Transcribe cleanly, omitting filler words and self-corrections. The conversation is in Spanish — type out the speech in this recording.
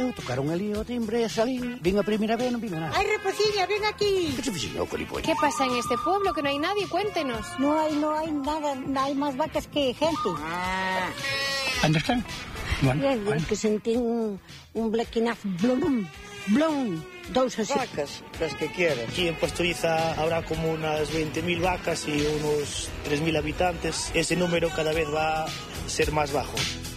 Eu tocaron ali o timbre e salín. Vin a primeira vez, non vin nada. ¡Ay, Reposilla, ven aquí! Que se fixen, Colipoy? ¿Qué pasa en este pueblo? Que no hay nadie, cuéntenos. No hay nada, no hay más vacas que gente. ¿Dónde están? Bueno. Que sentín un blequinaz blum, dos así. Vacas, las que quieran. Aquí en Pastoriza habrá como unas 20.000 vacas y unos 3.000 habitantes. Ese número cada vez va a ser más bajo.